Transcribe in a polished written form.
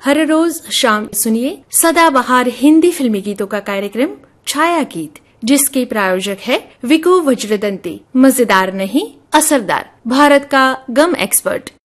हर रोज शाम सुनिए सदाबहार हिंदी फिल्मी गीतों का कार्यक्रम छाया गीत, जिसके प्रायोजक है विको वज्रदंती। मजेदार नहीं, असरदार, भारत का गम एक्सपर्ट।